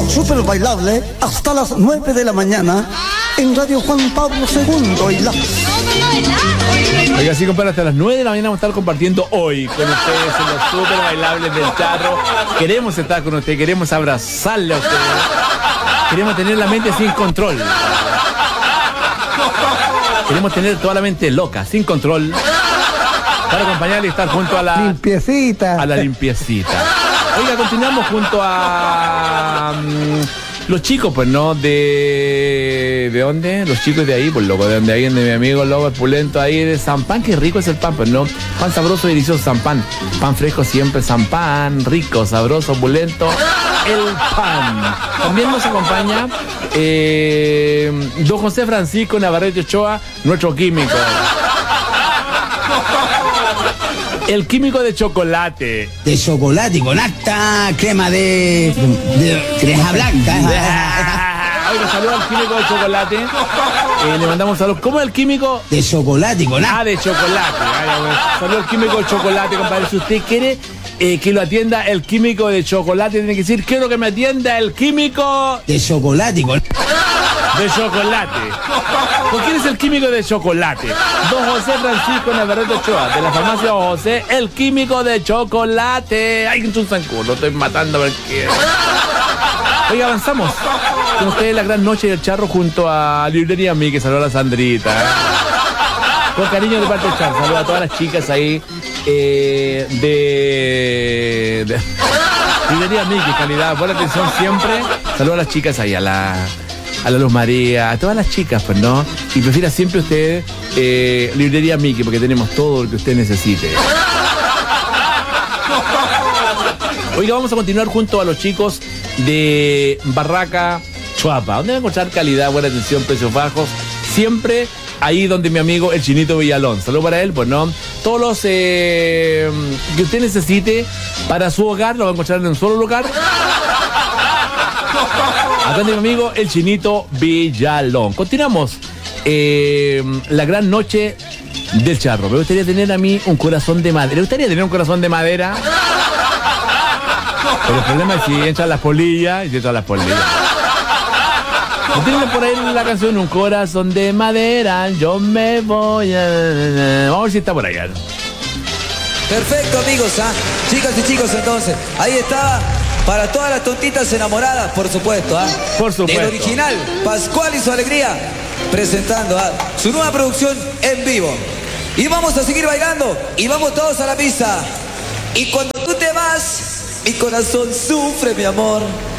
súper bailable hasta las 9 de la mañana en Radio Juan Pablo II y la... Oiga, sí, compadre, hasta las 9 de la mañana vamos a estar compartiendo hoy con ustedes en los súper bailables del Charro. Queremos estar con usted, queremos abrazarle a usted. Queremos tener la mente sin control. Queremos tener toda la mente loca, sin control, para acompañarle y estar junto a la... Limpiecita. A la limpiecita. Oiga, continuamos junto a... los chicos, pues, ¿no? ¿De dónde? Los chicos de ahí, pues, loco, de donde hay, de mi amigo Lobo Pulento, ahí de San Pan. Qué rico es el pan, pues, ¿no? Pan sabroso y delicioso San Pan. Pan fresco siempre San Pan, rico, sabroso, pulento, el pan. También nos acompaña don José Francisco Navarrete Ochoa, nuestro químico. El químico de chocolate. De chocolate con alta crema de crema blanca. Oiga, saludos al químico de chocolate. Le mandamos saludos. ¿Cómo es el químico? De chocolate con alta. Ah, de chocolate. Saludos al químico de chocolate, compadre. Si usted quiere que lo atienda el químico de chocolate, tiene que decir, quiero que me atienda el químico de chocolate con... de chocolate. ¿Por quién es el químico de chocolate? Don José Francisco Navarrete Ochoa, de la farmacia Don José, el químico de chocolate. Ay, un zancudo, lo estoy matando porque... Oiga, avanzamos con ustedes la gran noche del Charro junto a Librería Mickey. Saludos a la Sandrita. Con cariño de parte del Charro. Saludos a todas las chicas ahí de Librería Mickey, calidad, buena atención siempre. Saludos a las chicas ahí, a la Luz María, a todas las chicas, pues, ¿no? Y prefiera siempre usted Librería Mickey, porque tenemos todo lo que usted necesite. Oiga, vamos a continuar junto a los chicos de Barraca Chuapa, donde va a encontrar calidad, buena atención, precios bajos, siempre ahí donde mi amigo el Chinito Villalón. Saludos para él, pues, ¿no? Todos los que usted necesite para su hogar lo va a encontrar en un solo lugar. Acá de mi amigo el Chinito Villalón. Continuamos la gran noche del Charro. Me gustaría tener a mí un corazón de madera. ¿Le gustaría tener un corazón de madera? Pero el problema es si entran las polillas y si entran las polillas. Tienen por ahí la canción Un corazón de madera, yo me voy a... Vamos a ver si está por allá. Perfecto, amigos, ¿ah? Chicas y chicos, entonces. Ahí está. Para todas las tontitas enamoradas, por supuesto, ¿ah? Por supuesto. El original, Pascual y su alegría, presentando su nueva producción en vivo. Y vamos a seguir bailando, y vamos todos a la pista. Y cuando tú te vas, mi corazón sufre, mi amor.